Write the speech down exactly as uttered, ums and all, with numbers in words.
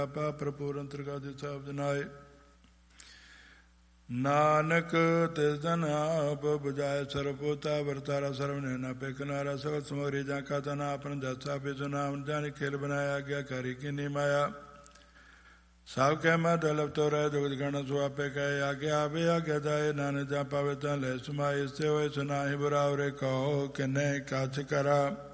ਆਪਾ ਪ੍ਰਪੂਰਨ ਤ੍ਰਿਕਾਦੀ ਸਾਹਿਬ ਜਨਾਏ ਨਾਨਕ ਤਿਸ ਜਨ ਆਪ ਬੁਝਾਏ ਸਰਬੋਤਾ ਵਰਤਾਰਾ ਸਰਵ ਨੇ ਨਾ ਪੇਖਨਾਰਾ ਸਗਲ ਸਮੋਰੀ ਜਾਂ ਕਾ ਤਨਾ ਆਪਨ ਦਸਾ ਬਿਸੁ ਨਾਮ ਜਾਨੀ ਖੇਲ ਬਣਾਇਆ ਗਿਆ ਕਰੀ ਕਿਨੀ ਮਾਇਆ ਸਭ ਕਹਿ ਮੈਂ ਦਲਬ ਤੋ ਰਹਿ ਦੁਗਦ ਗਣ ਸੁਆਪੇ ਕਹੇ ਆਗੇ ਆਵੇ ਆਗੇ ਜਾਏ ਨਾਨਕ ਜਾਂ ਪਾਵੇ ਤਾਂ ਲੈ ਸਮਾਏ ਇਸੇ ਹੋਏ ਸੁਨਾਹੀ ਬੁਰਾ ਉਰੇ ਕਹੋ ਕਿਨੇ ਕੱਚ ਕਰਾ